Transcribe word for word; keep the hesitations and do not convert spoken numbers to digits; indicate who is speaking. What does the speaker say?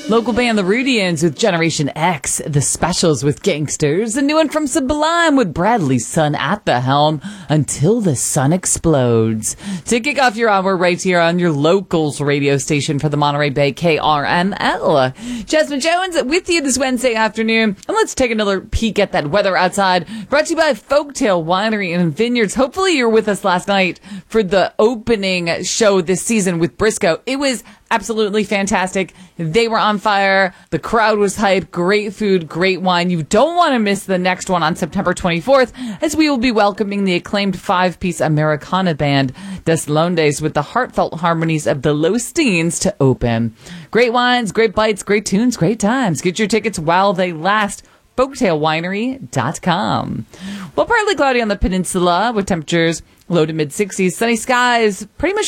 Speaker 1: Local band The Rudians with Generation X, The Specials with Gangsters, a new one from Sublime with Bradley's son at the helm, Until the Sun Explodes. To kick off your hour right here on your locals radio station for the Monterey Bay, K R M L. Jasmine Jones with you this Wednesday afternoon, and let's take another peek at that weather outside. Brought to you by Folktale Winery and Vineyards. Hopefully you were with us last night for the opening show this season with Briscoe. It was absolutely fantastic. They were on fire. The crowd was hyped. Great food, great wine. You don't want to miss the next one on September twenty-fourth, as we will be welcoming the acclaimed five-piece Americana band Des Londes with the heartfelt harmonies of the Losteens to open. Great wines, great bites, great tunes, great times. Get your tickets while they last. folktale winery dot com. Well, partly cloudy on the peninsula with temperatures low to mid sixties. Sunny skies pretty much